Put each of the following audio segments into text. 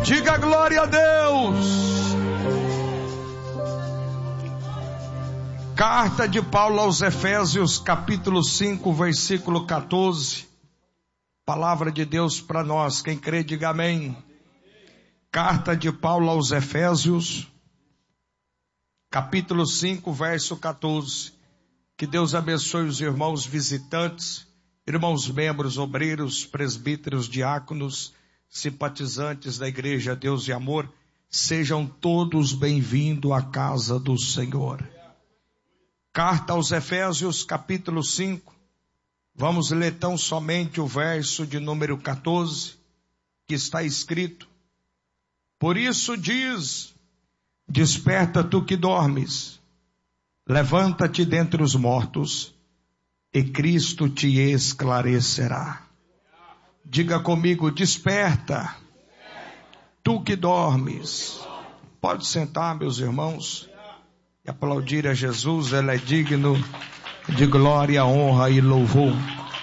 Diga glória a Deus. Carta de Paulo aos Efésios, capítulo 5, versículo 14. Palavra de Deus para nós. Quem crê, diga amém. Carta de Paulo aos Efésios, capítulo 5, verso 14. Que Deus abençoe os irmãos visitantes, irmãos membros, obreiros, presbíteros, diáconos, simpatizantes da Igreja Deus e Amor. Sejam todos bem-vindos à casa do Senhor. Carta aos Efésios, capítulo 5. Vamos ler tão somente o verso de número 14, que está escrito: Por isso diz, desperta tu que dormes, levanta-te dentre os mortos, e Cristo te esclarecerá. Diga comigo, desperta, tu que dormes. Pode sentar, meus irmãos, e aplaudir a Jesus. Ele é digno de glória, honra e louvor.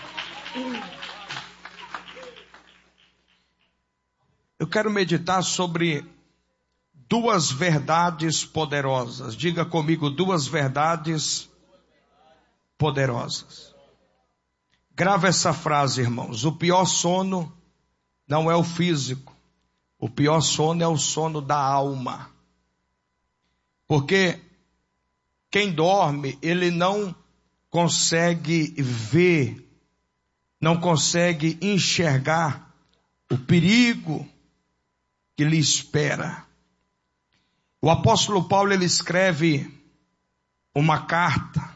Eu quero meditar sobre duas verdades poderosas. Diga comigo, duas verdades poderosas. Grava essa frase, irmãos. O pior sono não é o físico. O pior sono é o sono da alma. Porque quem dorme, ele não consegue ver, não consegue enxergar o perigo que lhe espera. O apóstolo Paulo, ele escreve uma carta.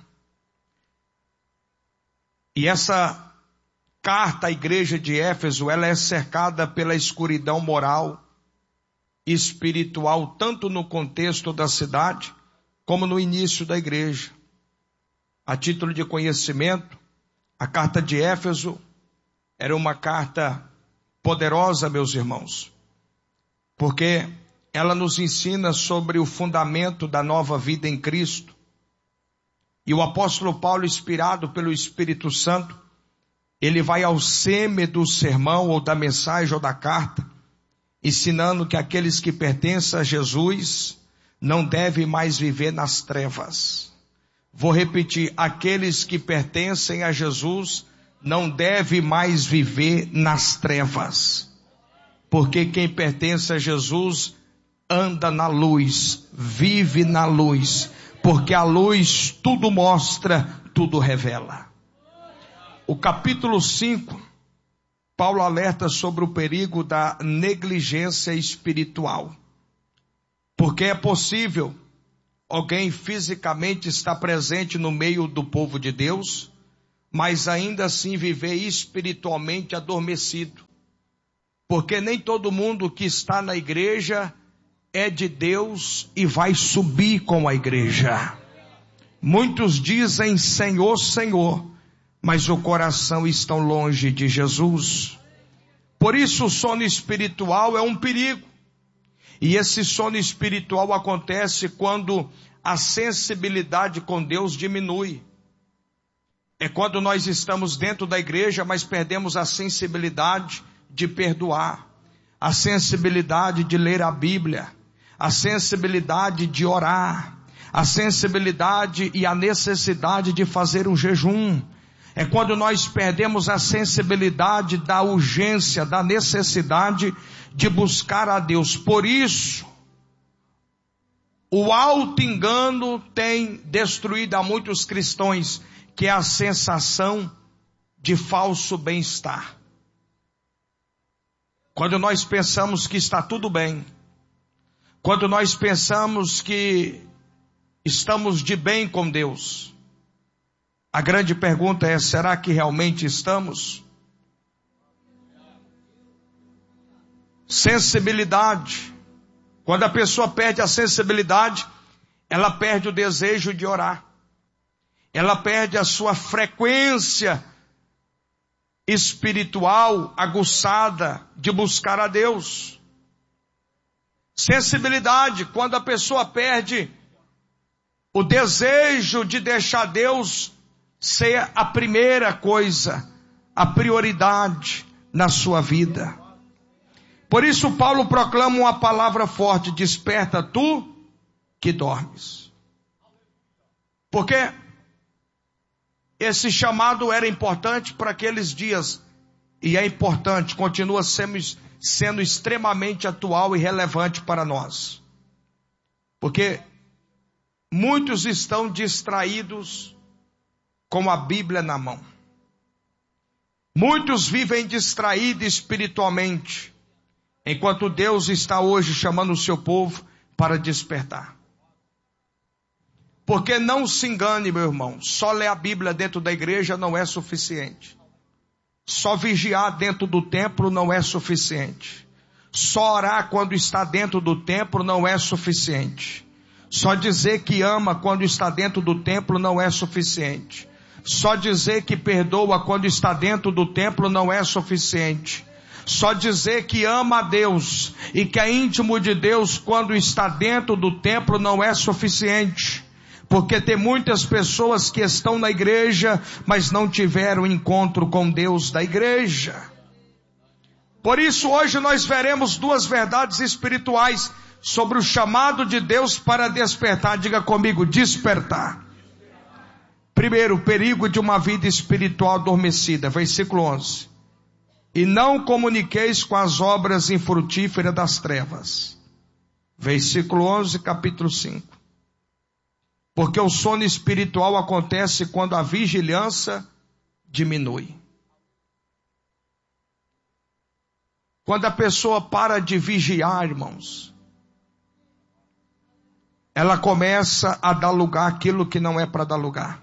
E essa carta à igreja de Éfeso, ela é cercada pela escuridão moral e espiritual, tanto no contexto da cidade, como no início da igreja. A título de conhecimento, a carta de Éfeso era uma carta poderosa, meus irmãos, porque ela nos ensina sobre o fundamento da nova vida em Cristo. E o apóstolo Paulo, inspirado pelo Espírito Santo, ele vai ao cerne do sermão, ou da mensagem, ou da carta, ensinando que aqueles que pertencem a Jesus não devem mais viver nas trevas. Vou repetir, aqueles que pertencem a Jesus não devem mais viver nas trevas. Porque quem pertence a Jesus anda na luz, vive na luz. Porque a luz tudo mostra, tudo revela. O capítulo 5, Paulo alerta sobre o perigo da negligência espiritual. Porque é possível alguém fisicamente estar presente no meio do povo de Deus, mas ainda assim viver espiritualmente adormecido. Porque nem todo mundo que está na igreja é de Deus e vai subir com a igreja. Muitos dizem Senhor, Senhor, mas o coração estão longe de Jesus. Por isso o sono espiritual é um perigo. E esse sono espiritual acontece quando a sensibilidade com Deus diminui. É quando nós estamos dentro da igreja, mas perdemos a sensibilidade de perdoar, a sensibilidade de ler a Bíblia, a sensibilidade de orar, a sensibilidade e a necessidade de fazer um jejum. É quando nós perdemos a sensibilidade da urgência, da necessidade de buscar a Deus. Por isso, o auto-engano tem destruído a muitos cristãos, que é a sensação de falso bem-estar. Quando nós pensamos que está tudo bem, quando nós pensamos que estamos de bem com Deus, a grande pergunta é, será que realmente estamos? Sensibilidade. Quando a pessoa perde a sensibilidade, ela perde o desejo de orar. Ela perde a sua frequência espiritual aguçada de buscar a Deus. Sensibilidade, quando a pessoa perde o desejo de deixar Deus ser a primeira coisa, a prioridade na sua vida. Por isso Paulo proclama uma palavra forte: desperta tu que dormes. Porque esse chamado era importante para aqueles dias, e é importante, continua sendo extremamente atual e relevante para nós. Porque muitos estão distraídos com a Bíblia na mão. Muitos vivem distraídos espiritualmente, enquanto Deus está hoje chamando o seu povo para despertar. Porque não se engane, meu irmão, só ler a Bíblia dentro da igreja não é suficiente. Só vigiar dentro do templo não é suficiente. Só orar quando está dentro do templo não é suficiente. Só dizer que ama quando está dentro do templo não é suficiente. Só dizer que perdoa quando está dentro do templo não é suficiente. Só dizer que ama a Deus e que é íntimo de Deus quando está dentro do templo não é suficiente. Porque tem muitas pessoas que estão na igreja, mas não tiveram encontro com Deus da igreja. Por isso hoje nós veremos duas verdades espirituais sobre o chamado de Deus para despertar. Diga comigo, despertar. Primeiro, o perigo de uma vida espiritual adormecida, versículo 11. E não comuniqueis com as obras infrutíferas das trevas. Versículo 11, capítulo 5. Porque o sono espiritual acontece quando a vigilância diminui. Quando a pessoa para de vigiar, irmãos, ela começa a dar lugar àquilo que não é para dar lugar.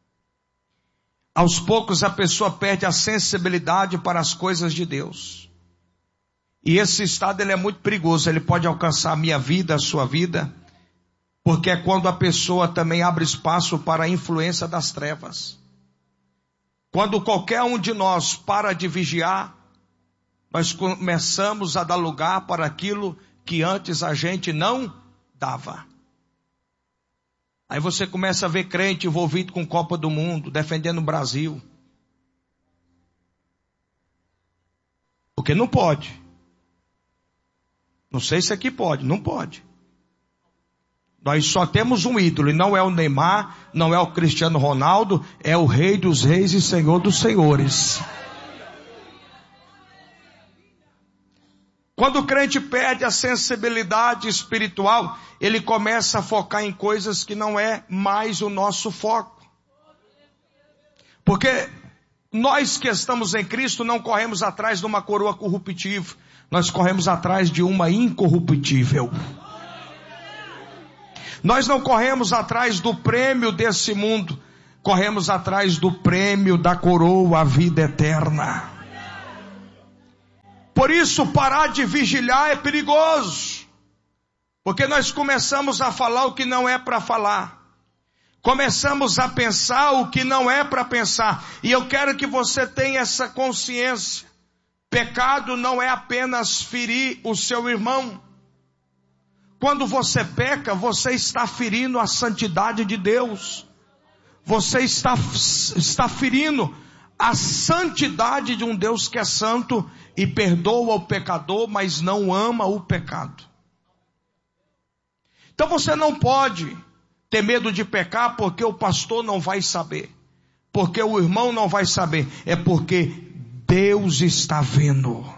Aos poucos a pessoa perde a sensibilidade para as coisas de Deus. E esse estado ele é muito perigoso, ele pode alcançar a minha vida, a sua vida, porque é quando a pessoa também abre espaço para a influência das trevas. Quando qualquer um de nós para de vigiar, nós começamos a dar lugar para aquilo que antes a gente não dava. Aí você começa a ver crente envolvido com Copa do Mundo, defendendo o Brasil. Porque não pode. Não sei se aqui pode, não pode. Nós só temos um ídolo, e não é o Neymar, não é o Cristiano Ronaldo, é o Rei dos Reis e Senhor dos Senhores. Quando o crente perde a sensibilidade espiritual, ele começa a focar em coisas que não é mais o nosso foco. Porque nós que estamos em Cristo não corremos atrás de uma coroa corruptível, nós corremos atrás de uma incorruptível. Nós não corremos atrás do prêmio desse mundo, corremos atrás do prêmio da coroa, a vida eterna. Por isso parar de vigiar é perigoso, porque nós começamos a falar o que não é para falar, começamos a pensar o que não é para pensar, e eu quero que você tenha essa consciência. Pecado não é apenas ferir o seu irmão. Quando você peca, você está ferindo a santidade de Deus. Você está ferindo a santidade de um Deus que é santo e perdoa o pecador, mas não ama o pecado. Então você não pode ter medo de pecar porque o pastor não vai saber, porque o irmão não vai saber. É porque Deus está vendo.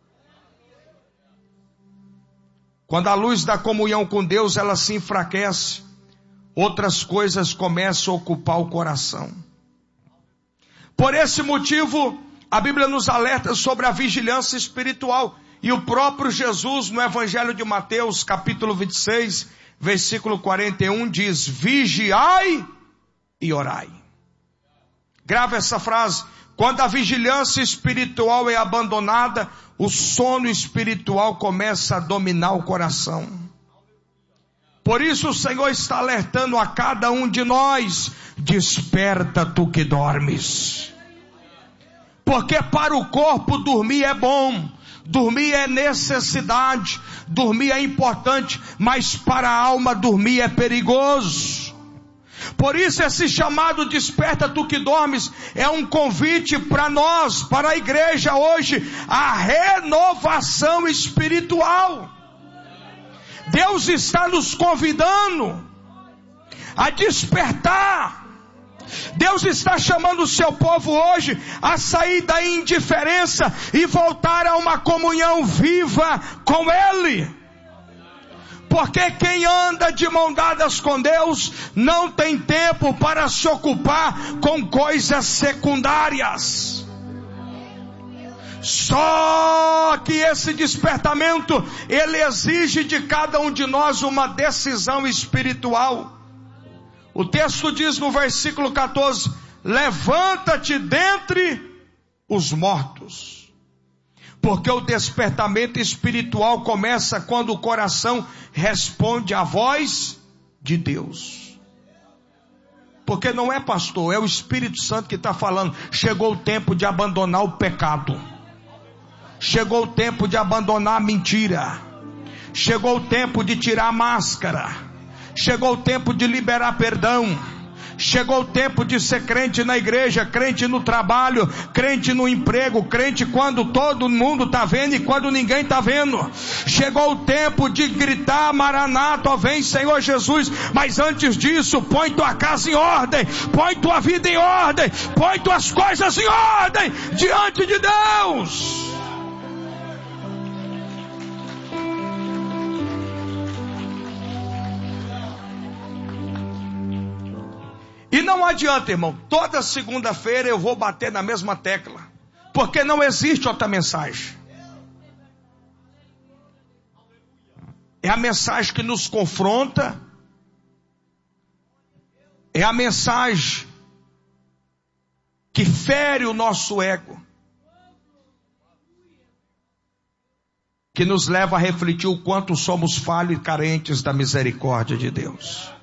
Quando a luz da comunhão com Deus ela se enfraquece, outras coisas começam a ocupar o coração. Por esse motivo, a Bíblia nos alerta sobre a vigilância espiritual. E o próprio Jesus, no Evangelho de Mateus, capítulo 26, versículo 41, diz: vigiai e orai. Grava essa frase. Quando a vigilância espiritual é abandonada, o sono espiritual começa a dominar o coração. Por isso o Senhor está alertando a cada um de nós: desperta tu que dormes. Porque para o corpo dormir é bom, dormir é necessidade, dormir é importante, mas para a alma dormir é perigoso. Por isso esse chamado desperta tu que dormes é um convite para nós, para a igreja hoje, a renovação espiritual. Deus está nos convidando a despertar. Deus está chamando o seu povo hoje a sair da indiferença e voltar a uma comunhão viva com Ele. Porque quem anda de mão dadas com Deus não tem tempo para se ocupar com coisas secundárias. Só que esse despertamento, ele exige de cada um de nós uma decisão espiritual. O texto diz no versículo 14, levanta-te dentre os mortos. Porque o despertamento espiritual começa quando o coração responde à voz de Deus. Porque não é pastor, é o Espírito Santo que está falando. Chegou o tempo de abandonar o pecado. Chegou o tempo de abandonar a mentira. Chegou o tempo de tirar a máscara. Chegou o tempo de liberar perdão. Chegou o tempo de ser crente na igreja, crente no trabalho, crente no emprego, crente quando todo mundo está vendo e quando ninguém está vendo. Chegou o tempo de gritar, Maranata, ó vem Senhor Jesus. Mas antes disso, põe tua casa em ordem, põe tua vida em ordem, põe tuas coisas em ordem diante de Deus. E não adianta, irmão, toda segunda-feira eu vou bater na mesma tecla, porque não existe outra mensagem. É a mensagem que nos confronta, é a mensagem que fere o nosso ego, que nos leva a refletir o quanto somos falhos e carentes da misericórdia de Deus.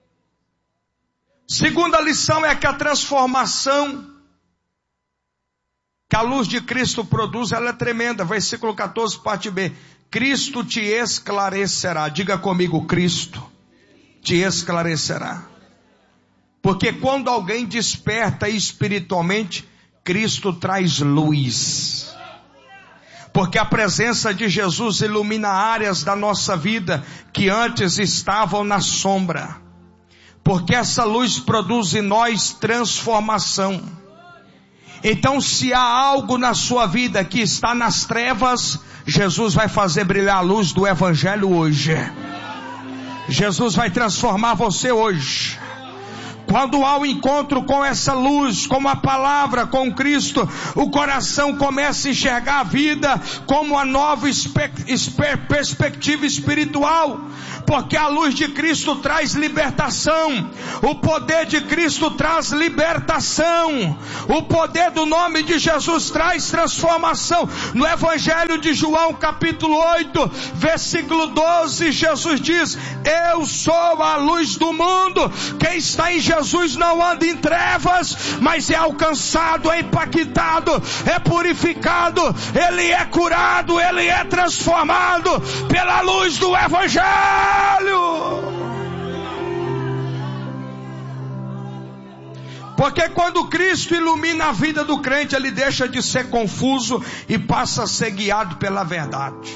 Segunda lição é que a transformação que a luz de Cristo produz, ela é tremenda. Versículo 14, parte B. Cristo te esclarecerá. Diga comigo, Cristo te esclarecerá. Porque quando alguém desperta espiritualmente, Cristo traz luz. Porque a presença de Jesus ilumina áreas da nossa vida que antes estavam na sombra. Porque essa luz produz em nós transformação. Então, se há algo na sua vida que está nas trevas, Jesus vai fazer brilhar a luz do Evangelho hoje. Jesus vai transformar você hoje. Quando há o encontro com essa luz, com a palavra, com Cristo, o coração começa a enxergar a vida como uma nova perspectiva espiritual. Porque a luz de Cristo traz libertação. O poder de Cristo traz libertação. O poder do nome de Jesus traz transformação. No Evangelho de João, capítulo 8, versículo 12, Jesus diz: eu sou a luz do mundo. Quem está em Jesus não anda em trevas, mas é alcançado, é impactado, é purificado, ele é curado, ele é transformado pela luz do Evangelho. Porque quando Cristo ilumina a vida do crente, ele deixa de ser confuso e passa a ser guiado pela verdade.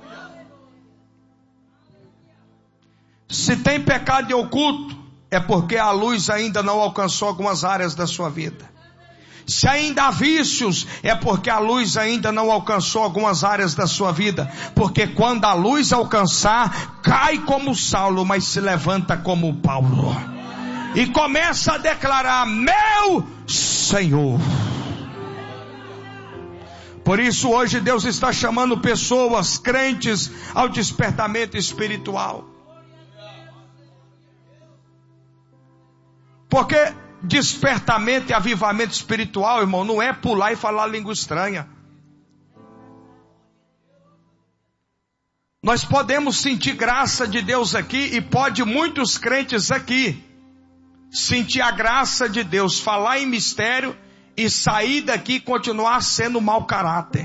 Se tem pecado oculto, é porque a luz ainda não alcançou algumas áreas da sua vida. Se ainda há vícios, é porque a luz ainda não alcançou algumas áreas da sua vida. Porque quando a luz alcançar, cai como Saulo, mas se levanta como Paulo. E começa a declarar: meu Senhor. Por isso hoje Deus está chamando pessoas, crentes, ao despertamento espiritual. Porque despertamento e avivamento espiritual, irmão, não é pular e falar língua estranha. Nós podemos sentir graça de Deus aqui, e pode muitos crentes aqui sentir a graça de Deus, falar em mistério e sair daqui e continuar sendo mau caráter.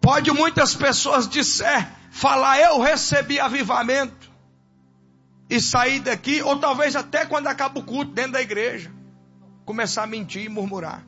Pode muitas pessoas falar, eu recebi avivamento, e sair daqui, ou talvez até quando acaba o culto dentro da igreja, começar a mentir e murmurar.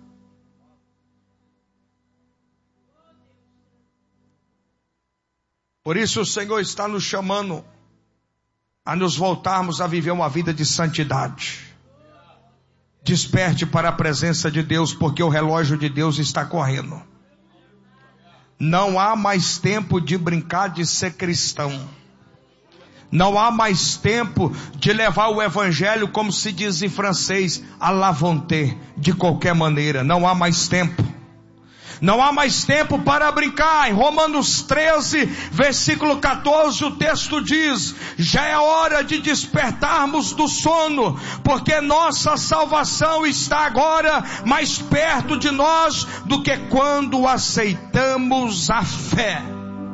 Por isso o Senhor está nos chamando a nos voltarmos a viver uma vida de santidade. Desperte para a presença de Deus, porque o relógio de Deus está correndo. Não há mais tempo de brincar de ser cristão. Não há mais tempo de levar o evangelho, como se diz em francês, à la volonté, de qualquer maneira. Não há mais tempo. Não há mais tempo para brincar. Em Romanos 13, versículo 14, o texto diz: já é hora de despertarmos do sono, porque nossa salvação está agora mais perto de nós do que quando aceitamos a fé.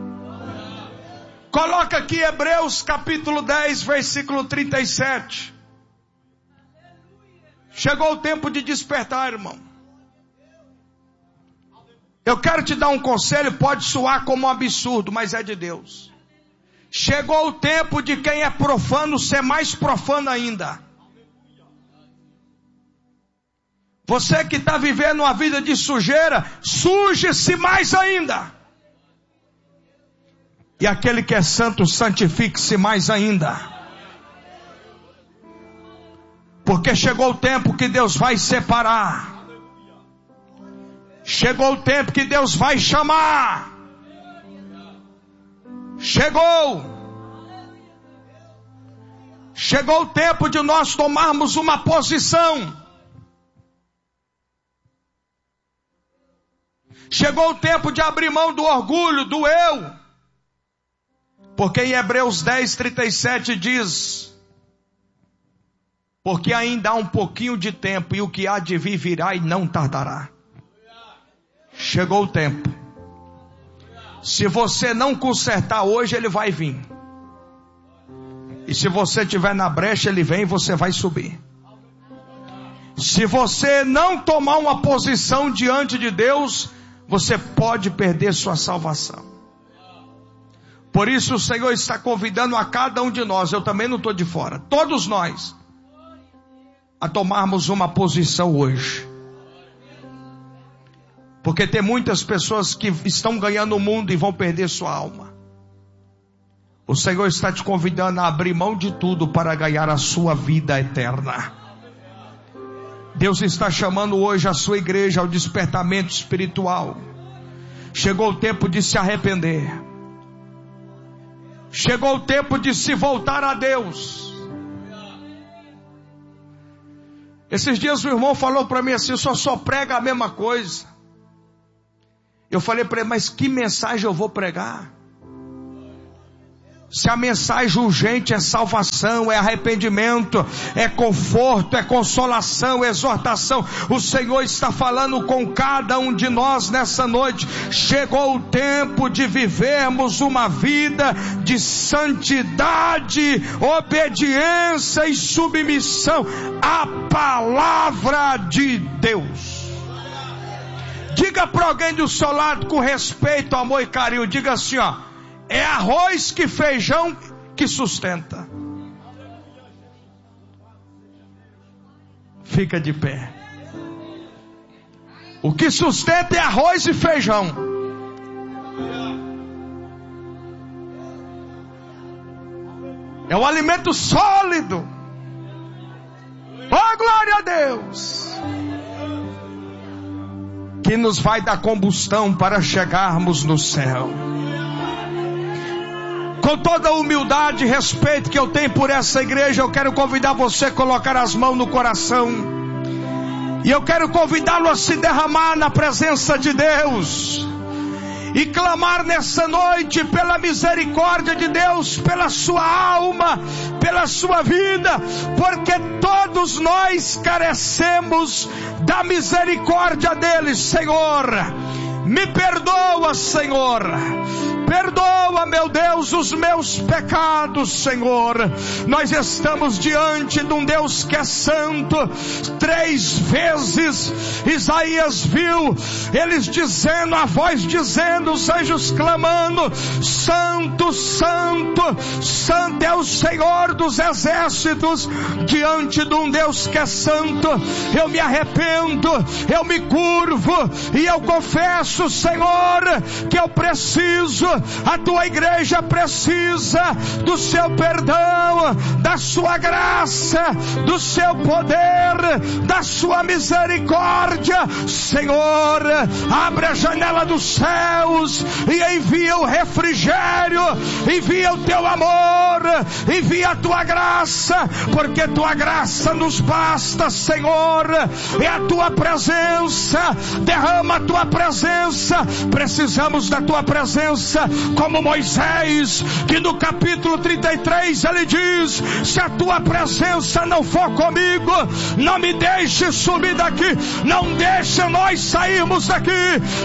Coloca aqui Hebreus capítulo 10, versículo 37. Chegou o tempo de despertar, irmão. Eu quero te dar um conselho, pode soar como um absurdo, mas é de Deus. Chegou o tempo de quem é profano ser mais profano ainda. Você que está vivendo uma vida de sujeira, suje-se mais ainda. E aquele que é santo, santifique-se mais ainda. Porque chegou o tempo que Deus vai separar. Chegou o tempo que Deus vai chamar. Chegou o tempo de nós tomarmos uma posição. Chegou o tempo de abrir mão do orgulho, do eu. Porque em Hebreus 10, 37 diz: porque ainda há um pouquinho de tempo, e o que há de vir virá e não tardará. Chegou o tempo. Se você não consertar hoje, ele vai vir. E se você estiver na brecha, ele vem e você vai subir. Se você não tomar uma posição diante de Deus, você pode perder sua salvação. Por isso o Senhor está convidando a cada um de nós, eu também não estou de fora, todos nós, a tomarmos uma posição hoje. Porque tem muitas pessoas que estão ganhando o mundo e vão perder sua alma. O Senhor está te convidando a abrir mão de tudo para ganhar a sua vida eterna. Deus está chamando hoje a sua igreja ao despertamento espiritual. Chegou o tempo de se arrepender. Chegou o tempo de se voltar a Deus. Esses dias o irmão falou para mim assim: só prega a mesma coisa. Eu falei para ele: mas que mensagem eu vou pregar? Se a mensagem urgente é salvação, é arrependimento, é conforto, é consolação, é exortação, o Senhor está falando com cada um de nós nessa noite. Chegou o tempo de vivermos uma vida de santidade, obediência e submissão à palavra de Deus. Diga para alguém do seu lado com respeito, amor e carinho, diga assim, ó: é arroz que feijão que sustenta. Fica de pé. O que sustenta é arroz e feijão. É um alimento sólido. Oh, glória a Deus! Que nos vai dar combustão para chegarmos no céu. Com toda a humildade e respeito que eu tenho por essa igreja, eu quero convidar você a colocar as mãos no coração. E eu quero convidá-lo a se derramar na presença de Deus. E clamar nessa noite pela misericórdia de Deus, pela sua alma, pela sua vida. Porque todos nós carecemos da misericórdia dele. Senhor, me perdoa, Senhor, Perdoa, meu Deus, os meus pecados, Senhor. Nós estamos diante de um Deus que é santo. 3 vezes Isaías viu eles dizendo, a voz dizendo, os anjos clamando: Santo, Santo, Santo é o Senhor dos exércitos. Diante de um Deus que é santo, eu me arrependo, eu me curvo e eu confesso, Senhor, que eu preciso, a tua igreja precisa do seu perdão, da sua graça, do seu poder, da sua misericórdia. Senhor, abre a janela dos céus e envia o refrigério, envia o teu amor, envia a tua graça, porque tua graça nos basta, Senhor. É a tua presença, derrama a tua presença. Precisamos da tua presença, como Moisés, que no capítulo 33 ele diz: se a tua presença não for comigo, não me deixe subir daqui, não deixe nós sairmos daqui